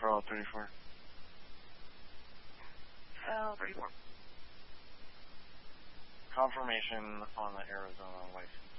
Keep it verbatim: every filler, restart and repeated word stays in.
for all thirty-four. Uh, thirty-four. Confirmation on the Arizona license.